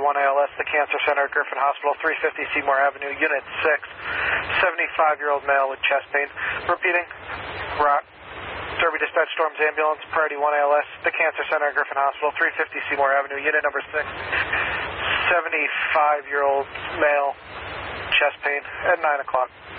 1 ALS, the Cancer Center at Griffin Hospital, 350 Seymour Avenue, Unit 6, 75-year-old male with chest pain. Repeating, Rock. Derby Dispatch Storms Ambulance, priority 1 ALS, the Cancer Center at Griffin Hospital, 350 Seymour Avenue, unit number 6, 75-year-old male, chest pain at 9 o'clock.